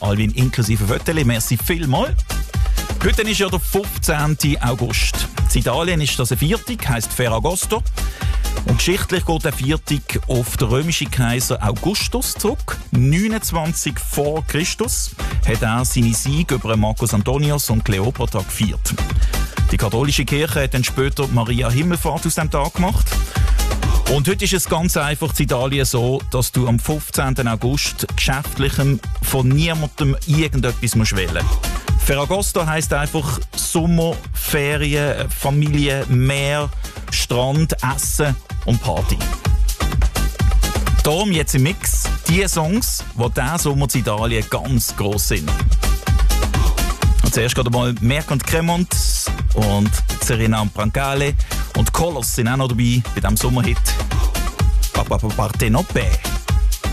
Alvin inklusive Fotos. Merci vielmals. Heute ist ja der 15. August. In Italien ist das ein Viertag, heisst Ferragosto. Und geschichtlich geht der Viertag auf den römischen Kaiser Augustus zurück. 29 vor Christus hat er seine Siege über Marcus Antonius und Kleopatra gefeiert. Die katholische Kirche hat dann später Maria Himmelfahrt aus dem Tag gemacht. Und heute ist es ganz einfach in Italien so, dass du am 15. August geschäftlichem von niemandem irgendetwas wählen musst. Ferragosto heisst einfach Sommer, Ferien, Familie, Meer, Strand, Essen und Party. Darum jetzt im Mix die Songs, die diesen Sommer in Italien ganz gross sind. Und zuerst geht einmal Merck und Cremont und Serena und Brancale und Colors sind auch noch dabei bei diesem Sommerhit. Partenope.